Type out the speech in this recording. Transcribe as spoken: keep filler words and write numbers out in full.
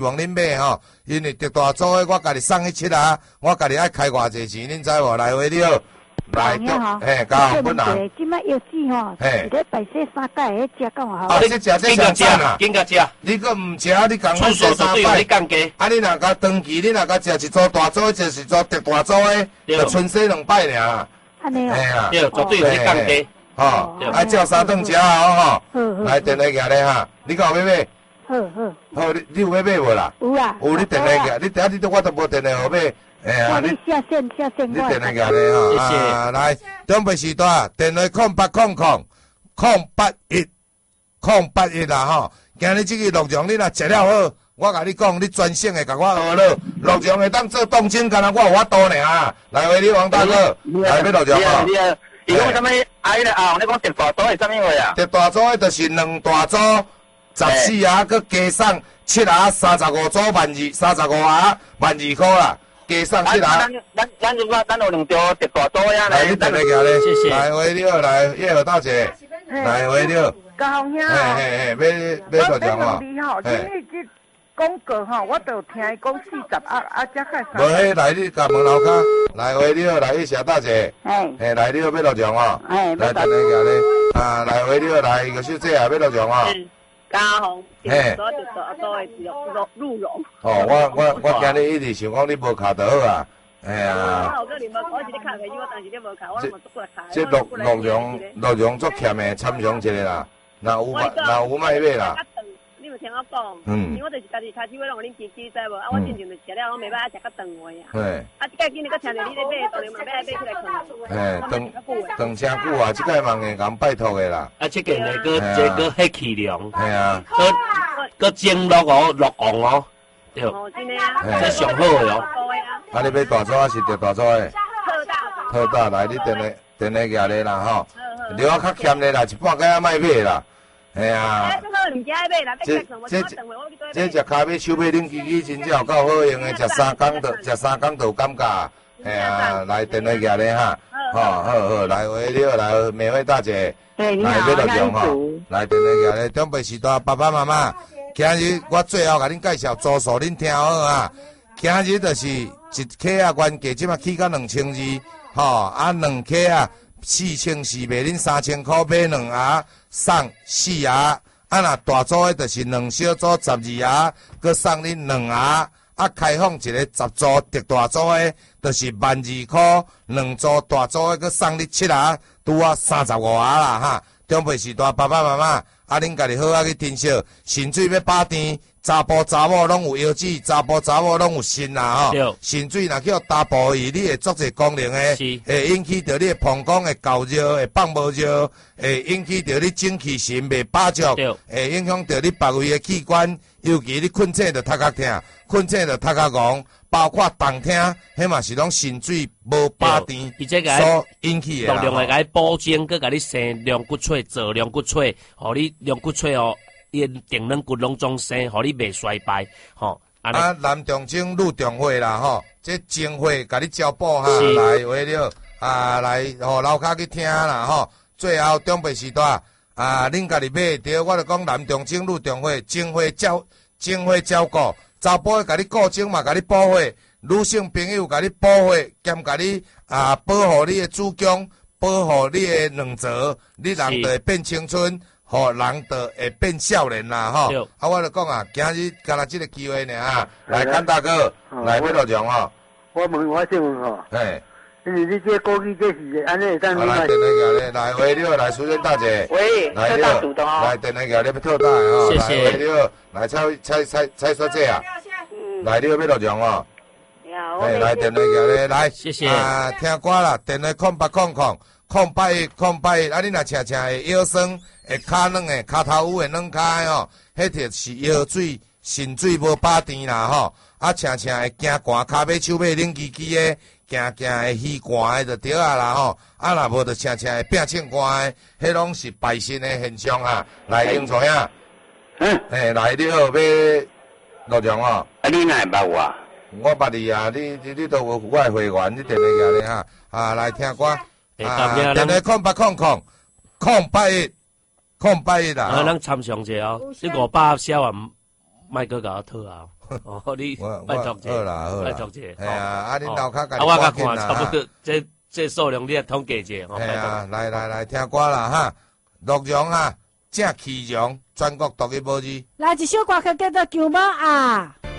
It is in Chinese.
希望恁买吼，因为特大组的我家己送去七啊，我家己爱开偌济钱，恁知无？来回了，来着，嘿，交红本人。 即摆药剂吼，一日白洗三摆，迄食够好。 啊，你食这上赞啊！ 紧甲食， 你搁唔食，你共我洗三摆，你降价。 啊，你若甲长期，你若甲食一组大组，食一组特大组的，就春洗两摆尔。 安尼哦。 嘿啊， 对，绝对有你降价。 吼，啊，照三顿食好吼。来，电话举咧哈，你有要买？ 好好。 好，你你有要买无啦？ 有啊。 有你电话举，你等下你都我都无电话好买。哎呀， 你下线下线， 你电话举咧吼， 谢谢。 啊，来，中北时代电话空八空空空八一空八一啦吼。今日这个陆长你若食了好，我甲你讲，你专省的甲我学了，陆长会当做当真，敢若我有法度尔。来，喂，你王大哥，来要陆长哦。 你啊，伊讲啥物？啊，迄个啊，你讲特大组是啥物话啊？ 特大组的就是两大组，十四啊，佮加送七啊，三十五组万二，三十五啊，万二块啦。加送去啦！ 咱咱咱就讲，咱有两条特大组呀！ 来，你等下个咧， 谢谢。 来，回了，来，叶何大姐，来，回了。 高兄嘿嘿嘿，要要陆长哦。 嘿。这广告吼，我都听伊讲四十啊啊，才开三。 无迄来，你甲门楼骹，来回了，来叶小大姐。 哎。 嘿，来了要陆长哦。 哎。 来，等下个咧，啊，来回了，来个小姐啊，要陆长哦。 嘉宏，嘿，所就做多的入入容。 哦，我我我今日一直想讲你无卡就好啊，哎呀。 我你无，我是你卡袂住，我当时你无卡，我冇做过卡。 这陆陆荣陆荣足欠的，参详一个啦，那有买那有买买啦。 你有听我讲？ 嗯。 因为我就是家己开始要让恁支持，知无？啊，我进前就食了，我袂歹食较长话啊。 嘿。 啊，即个今日搁听着你咧买，当然嘛要来买起来看。 嘿，等等真久啊！即个问个讲拜托的啦。 啊，即个个个这个黑气量。 系啊。 个个蒸落哦，落红哦。对。 哦，真诶啊。 这上好的哦。 啊，你买大组还是特大组的？ 特大。 特大来，你电话电话举咧啦吼。你我较欠咧啦，一半个仔卖买啦。系啊，这这这食咖啡手尾冷机器真正有够好用的，食三工就食三工就有感觉。系啊，来电话举咧哈，好好好，来喂你好，来美惠大姐，来要落场哈，来电话举咧，中北时代爸爸妈妈，今日我最后甲恁介绍住宿，恁听好啊。今日就是一客啊原价即马起到两千二，吼啊两客啊。四千四卖恁三千块，买两盒送四盒，啊若大组的就是两小组十二盒，佮送恁两盒，啊开放一个十组特大组的，就是万二块，两组大组的佮送你七盒，拄啊三十五盒啦哈。中北时代爸爸妈妈，啊恁家己好啊去珍惜，薪水要打甜。查甫查某拢有腰子，查甫查某拢有肾啦吼。肾水若叫打薄去，你会做一功能诶，会引起着你的膀胱会够热，会放无热，会引起着你精气神袂饱足，会影响着你别位的器官，尤其你困醒着头壳痛，困醒着头壳戆，包括动听，迄嘛是拢肾水无饱甜所引起的啦。 大量的甲你补精，佮甲你生龙骨髓，做龙骨髓，互你龙骨髓哦。因定能骨拢总生，互你袂衰败，吼。 啊，男重精，女重血啦，吼，这精血甲你交补哈，来为了啊，来互楼骹去听啦，吼。最后中北时代啊，恁家己买着，我就讲男重精，女重血，精血照精血照顾，查甫的甲你顾精嘛，甲你保血，女性朋友甲你保血，兼甲你啊保护你的子宫，保护你的卵巢，你人就会变青春。吼，人就会变少年啦，吼！啊，我就讲啊，今日干那这个机会呢啊，来，甘大哥，来要落场哦。 我问，我先问吼。 嘿。 因为你这估计这是安尼，但你来电话举咧，来喂你好，来苏萱大姐。 喂， 来你好，来电话举咧要特大哦。谢谢。来喂你好，来蔡蔡蔡蔡小姐啊。来你好要落场哦。 有。 嘿，来电话举咧，来。 谢谢。 啊，听歌啦，电话空八空空。空八一空八一，啊！你若常常会腰酸、会骹软诶、骹头有诶软骹吼，迄就是腰水、肾水无饱甜啦吼。啊，常常会惊寒，骹尾手尾冷叽叽诶，行行会虚寒诶就对啊啦吼。啊，若无就常常会变青寒诶，迄拢是败肾诶现象啊。来，英才啊，嗯，诶，来你好，要落场哦。 啊，你哪会捌我？ 我捌你啊，你你你都有我诶会员，你电话举咧哈，啊，来听歌。啊！电话空八空空空八一空八一啦。 啊，咱参详者哦，你五百小啊，卖个甲我讨啊。 哦，你我拜托者， 好啦好啦拜托者。 哎呀，啊，恁老卡家啊，我甲看赶紧啦差不多，这这数量你也统计者。 哎呀，来来来，听歌啦哈，鹿茸啊，正气茸，全国独一无二。 来一首歌曲叫做《舅母啊》。